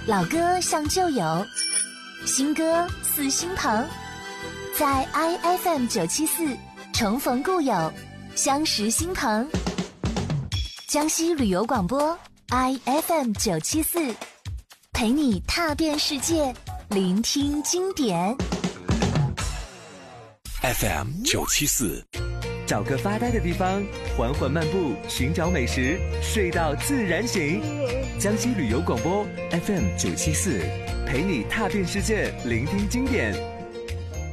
老歌像旧友，新歌似新朋，在 IFM 974重逢故友，相识新朋。江西旅游广播 IFM 974，陪你踏遍世界，聆听经典。 FM 974， 找个发呆的地方，缓缓漫步，寻找美食，睡到自然醒。江西旅游广播 FM 974，陪你踏遍世界，聆听经典。